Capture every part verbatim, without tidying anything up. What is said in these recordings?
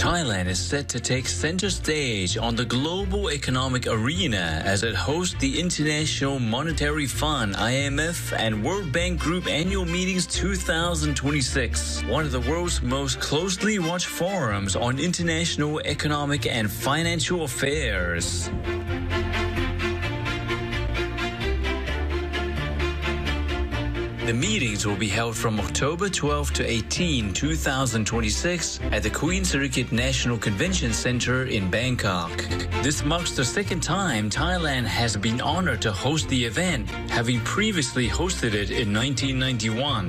Thailand is set to take center stage on the global economic arena as it hosts the International Monetary Fund I M F and World Bank Group Annual Meetings two thousand twenty-six, one of the world's most closely watched forums on international economic and financial affairs. The meetings will be held from October twelfth to eighteenth, two thousand twenty-six at the Queen Sirikit National Convention Center in Bangkok. This marks the second time Thailand has been honored to host the event, having previously hosted it in nineteen ninety-one.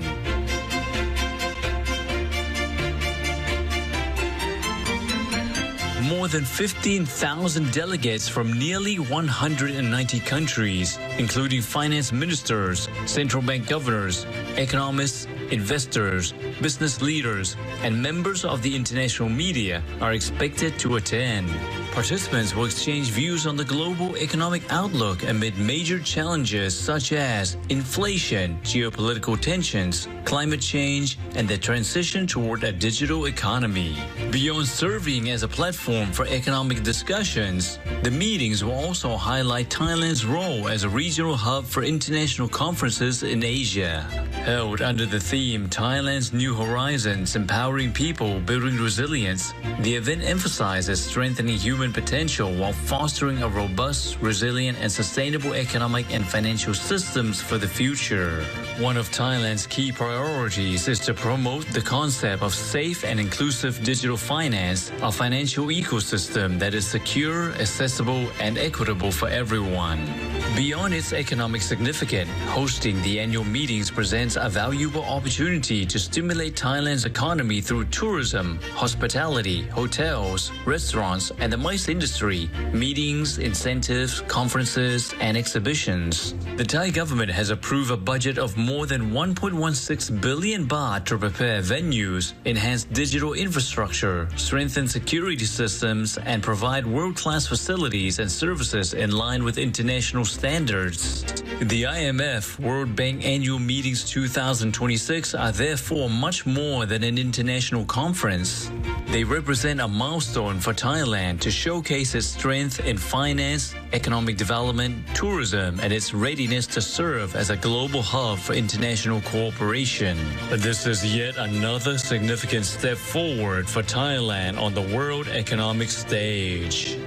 More than fifteen thousand delegates from nearly one hundred ninety countries, including finance ministers, central bank governors, economists, investors, business leaders, and members of the international media are expected to attend. Participants will exchange views on the global economic outlook amid major challenges such as inflation, geopolitical tensions, climate change, and the transition toward a digital economy. Beyond serving as a platform for economic discussions, the meetings will also highlight Thailand's role as a regional hub for international conferences in Asia. Held under the theme Thailand's New Horizons, Empowering People, Building Resilience, the event emphasizes strengthening human potential while fostering a robust, resilient, and sustainable economic and financial systems for the future. One of Thailand's key priorities is to promote the concept of safe and inclusive digital finance, a financial ecosystem that is secure, accessible, and equitable for everyone. Beyond its economic significance, hosting the annual meetings presents a valuable opportunity to stimulate Thailand's economy through tourism, hospitality, hotels, restaurants, and the MICE industry, meetings, incentives, conferences, and exhibitions. The Thai government has approved a budget of more than one point one six billion baht to prepare venues, enhance digital infrastructure, strengthen security systems, and provide world-class facilities and services in line with international standards. The I M F World Bank Annual Meetings two thousand twenty-six are therefore much more than an international conference. They represent a milestone for Thailand to showcase its strength in finance, economic development, tourism, and its readiness to serve as a global hub for international cooperation. This is yet another significant step forward for Thailand on the world economic stage.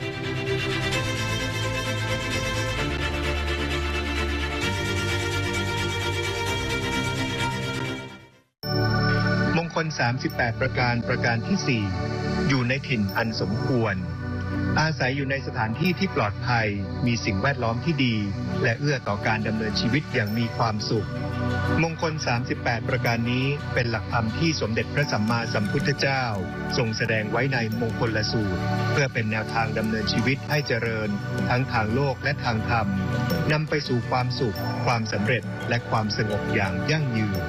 มงคลสามสิบแปดประการประการที่สี่อยู่ในถิ่นอันสมควรอาศัยอยู่ในสถานที่ที่ปลอดภัยมีสิ่งแวดล้อมที่ดีและเอื้อต่อการดำเนินชีวิตอย่างมีความสุขมงคลสามสิบแปดประการนี้เป็นหลักธรรมที่สมเด็จพระสัมมาสัมพุทธเจ้าทรงแสดงไว้ในมงคลสูตรเพื่อเป็นแนวทางดำเนินชีวิตให้เจริญทั้งทางโลกและทางธรรมนำไปสู่ความสุขความสำเร็จและความสงบอย่างยั่งยืน